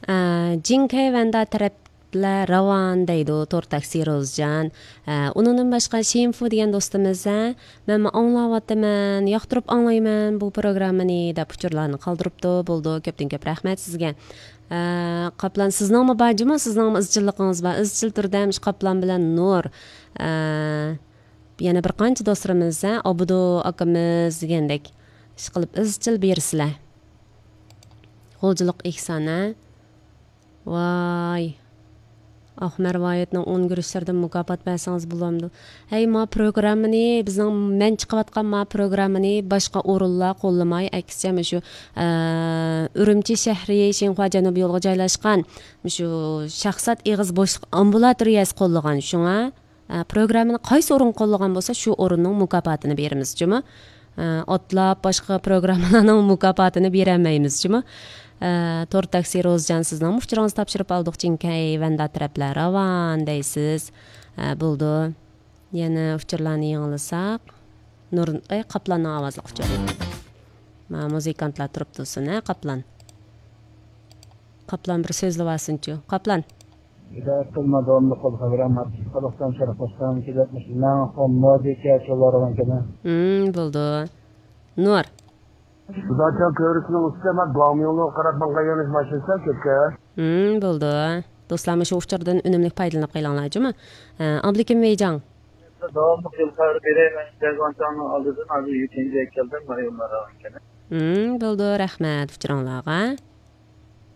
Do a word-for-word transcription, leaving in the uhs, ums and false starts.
Jinkay Vanda taraflar ravan deydi Tor taksi Rozcan. Onun başqa Şemfu degan do'stimiz, men anglayapman, yoqtirib anglayman bu programmani deb uchurlarni qoldiribdi. Bo'ldi, ko'pdan ko'p rahmat sizga. Qaplan sizningmi bajimi, sizningmi izchilligingiz bor. Izchil turda Qaplan bilan Nur yana bir qancha do'stlarimiz, Abudu akamiz degandek ish qilib izchil bersizlar. Qo'lchilik ihsona. Vay. Ahmer Vayetning o'n guruchlardan mukofot bersangiz bo'lamdi. Hey, ma programmani, bizning men chiqayotgan ma programmani boshqa o'rinlar qo'llamay, aksicha shu Urumchi shahri Shinxua janubiy yo'lga joylashgan shu shaxsat eg'iz bo'shliq ambulatoriyasi qo'llagan. Shunga programmani qaysi o'rin qo'llagan bo'lsa, shu o'rinning mukofotini beramiz, jumi. Otlab boshqa programmalarning mukofotini bermaymiz, jumi. Tor taksi Rozcan sizning uchrangiz topshirib oldik. Jinkay Vanda taraflar ravan deysiz. Bo'ldi. Yana uchurlarni yanglasak, Nur Qaplanning ovozli uchuri. Ma muzikantlar turibdi sene Qaplan. Qaplan bir so'zlab olsin-chi. Qaplan. Qilma davomli qol xabaram Qozog'iston sharqostan kelayotgan xomodika cho'laragan kana. Hmm, bo'ldi. Nur. Zaten köprüsünün üstüne bağım yoluna qaratman qayanish mashinasi ketdi. Hmm, bo'ldi. Do'stlarimiz shu uchurdan unumli foydalanib qo'yinglar-chi? Ablikim Veyjan. Davomli qil xabar berayman. Jagonchani oldidan hozir yettinchi keldim, mana yo'llar ekan. Hmm, bo'ldi. Rahmat uchuranglarga.